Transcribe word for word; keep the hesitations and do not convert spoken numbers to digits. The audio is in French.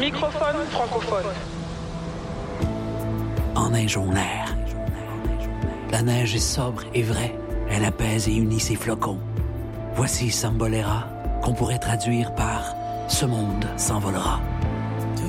microphone francophone. Enneige-on l'air. La neige est sobre et vraie. Elle apaise et unit ses flocons. Voici Sambolera, qu'on pourrait traduire par « Ce monde s'envolera ».